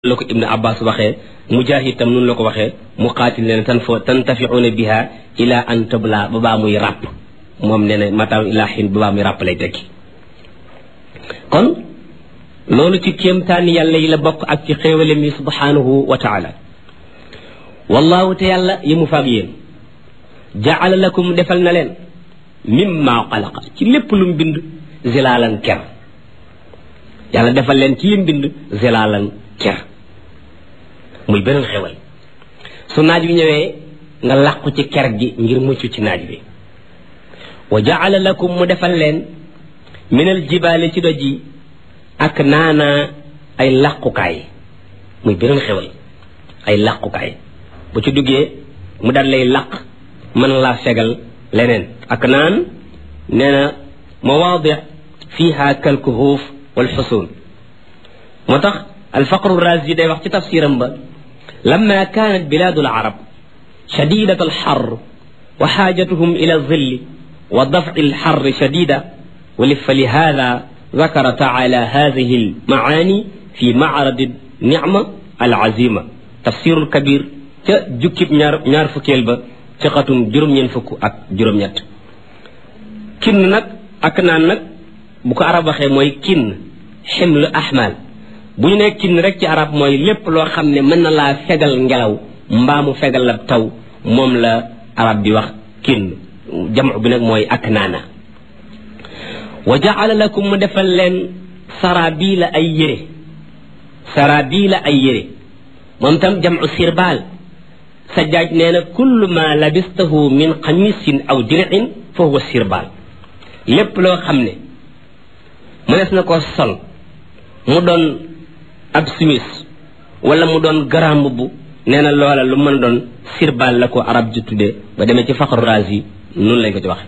la ko ibnu abbas waxee mujahid tam nun la ko waxee muqaatil ne tantafi'una biha ila an tabla ba baa muy ràpp moom nee na mataw ila xin ba baa muy ràpp lay tekki kon loolu ci kéemtaani yàlla yi la bokk ak ci xéewalem yi subhanahu wa taala wallahu te yàlla yi mu faag yéen jaala lakum defal na leen mimma xalaqa ci lépp lu mu bind zilaalan ker yàlla defal leen ci lim bind zilaalan ker muy beneen xewal su naaj bi ñëwee nga làqu ci ker gi ngir mucc ci naaj bi wa jaala lakum mu defal leen minal jibaali ci doj yi ak naana ay làqukaay muy beneen xewal ay làqukaay bu ci duggee mu dal lay làq mën laa fegal leneen ak naan nee na mawaadi fiha kalkuhuuf wal xusuun moo tax alfaqru razi day wax ci tafsiram ba لما كانت بلاد العرب شديدة الحر وحاجتهم إلى الظل ودفع الحر شديدة فلهذا ذكر تعالى هذه المعاني في معرض النعمة العزيمة تفسير الكبير جكب نار فكيل با ثقة جرم ينفك أك جرم يت كن نك أكنان نك بك عرب خي موي كن حمل أحمال bu ñu nekk kin rek ci arab mooy lépp loo xam ne mën na laa fegal ngelaw mbaa mu fegal la taw moom la arab bi wax kin jamu bi nag mooy ak naana wa jaala lakum mu defal leen sarabila ay yére moom tam jamu sirbaal sajjaaj nee na kullu ma labistahu min xamisin aw dir'in fa huwa sirbaal lépp loo xam ne mënees na ko sol mu doon ab simis wala mu doon garam bu nee na loola lu mën doon sirbal la ko arab ji tuddee ba demee ci faxru razi noonu lañ ko ci wax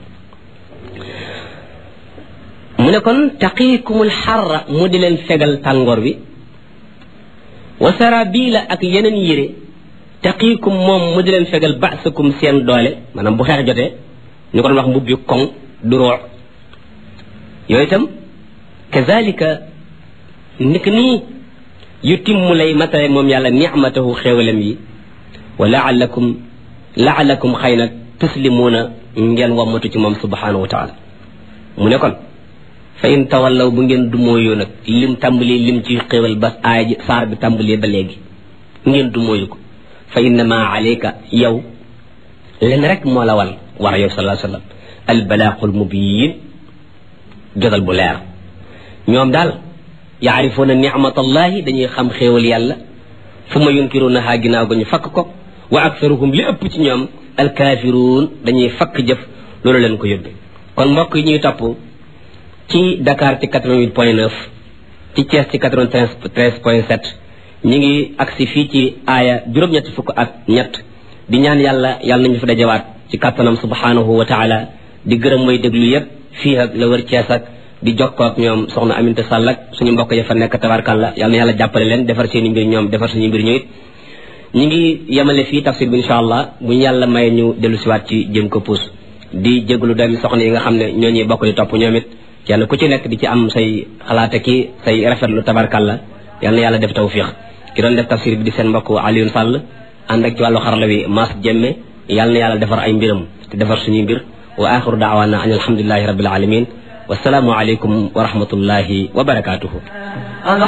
mu ne kon taqiikumul xarra mu di leen fegal tàngoor bi wa sarabila ak yeneen yére taqiikum moom mu di leen fegal ba'sakum seen doole maanaam bu xeex jotee ñu ko doon wax mbubbi koŋ du roox yooyu itam kazalika nik nii yu timmu lay matale moom yàlla nicmatahu xéewalam yi wa laalakum xëy na tuslimuuna ngeen wammatu ci moom subhanahu wa taala mu ne kon fa in tawallaw bu ngeen dumóoyu nag lim tàmbalee lim ci xéewal ba aay saar bi tàmbalee ba léegi ngeen dumóoyu ko fa innama alayka yow len rek moo la war yow sallallahu alayhi wa sallam albalaaqul mubiin jotal bu leer ñoom daal yaarifuuna nicmatallahi dañuy xam xéewal yàlla fu ma yunkiruunahaa ginnaaw ga ñu fakk ko wa aktaruhum li ëpp ci ñoom alkaafiruun dañuy fakk jëf loolu leen ko yóbbe kon mbokk yi ñuy topp ci Dakar ci 88.9 ci Thiès ci 93.7 ñi ngi agsi fii ci aaya juróom-ñetti fukk ak ñett di ñaan yàlla nañu fa dajawaat ci kàttanam subhanahu wa taala di gërëm mooy déglu yépp fii ak la wër Thiès ak di jokkoo ak ñoom soxna Aminta Sall ak suñu mbokk ya fa nekk tabarkàlla yal na yàlla jàppale leen defar seen i mbir ñoom defar suñu mbir ñu it ñi ngi yemale fii tafsir bi insha allah bu ñu yàlla maye ñu dellu siwaat ci jëm ko puus di jégalu doomi soxna yi nga xam ne ñoo ñuy bokk di topp ñoom it kenn ku ci nekk di ci am say xalaate ki say rafetlu tabarkàlla yal na yàlla def tawfiq ki doon def tafsir bi di seen mbokk Alioune Sall ànd ak ci wàllu xarala wi Mass Jemme yal na yàlla defar ay mbiram te defar suñuy mbir wa axiru daawaana an alhamdulillahi rabbil alamin والسلام عليكم ورحمة الله وبركاته